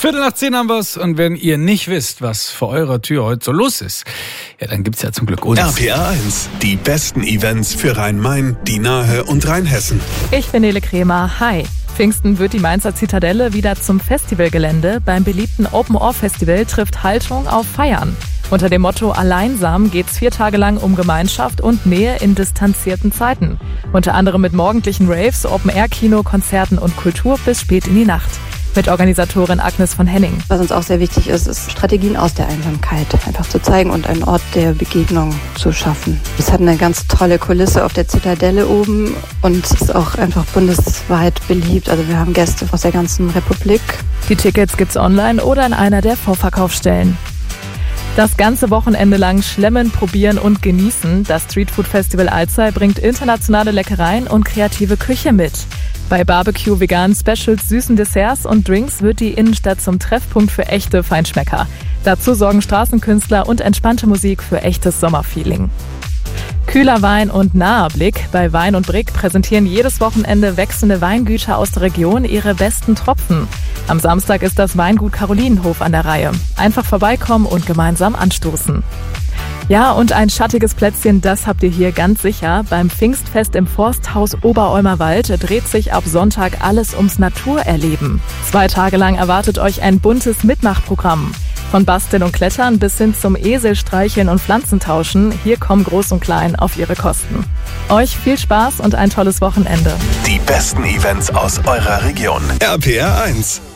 10:15 haben wir's. Und wenn ihr nicht wisst, was vor eurer Tür heute so los ist, ja, dann gibt's ja zum Glück uns. RPR 1, die besten Events für Rhein-Main, die Nahe und Rheinhessen. Ich bin Nele Kremer. Hi. Pfingsten wird die Mainzer Zitadelle wieder zum Festivalgelände. Beim beliebten Open-Air-Festival trifft Haltung auf Feiern. Unter dem Motto Alleinsam geht's 4 Tage lang um Gemeinschaft und Nähe in distanzierten Zeiten. Unter anderem mit morgendlichen Raves, Open-Air-Kino, Konzerten und Kultur bis spät in die Nacht. Mit Organisatorin Agnes von Henning. Was uns auch sehr wichtig ist, ist Strategien aus der Einsamkeit einfach zu zeigen und einen Ort der Begegnung zu schaffen. Es hat eine ganz tolle Kulisse auf der Zitadelle oben und ist auch einfach bundesweit beliebt. Also wir haben Gäste aus der ganzen Republik. Die Tickets gibt's online oder in einer der Vorverkaufsstellen. Das ganze Wochenende lang schlemmen, probieren und genießen. Das Streetfood Festival Alzey bringt internationale Leckereien und kreative Küche mit. Bei Barbecue, veganen Specials, süßen Desserts und Drinks wird die Innenstadt zum Treffpunkt für echte Feinschmecker. Dazu sorgen Straßenkünstler und entspannte Musik für echtes Sommerfeeling. Kühler Wein und naher Blick. Bei Wein und Brick präsentieren jedes Wochenende wechselnde Weingüter aus der Region ihre besten Tropfen. Am Samstag ist das Weingut Karolinenhof an der Reihe. Einfach vorbeikommen und gemeinsam anstoßen. Ja, und ein schattiges Plätzchen, das habt ihr hier ganz sicher. Beim Pfingstfest im Forsthaus Oberolmerwald dreht sich ab Sonntag alles ums Naturerleben. 2 Tage lang erwartet euch ein buntes Mitmachprogramm. Von Basteln und Klettern bis hin zum Eselstreicheln und Pflanzentauschen. Hier kommen Groß und Klein auf ihre Kosten. Euch viel Spaß und ein tolles Wochenende. Die besten Events aus eurer Region. RPR 1.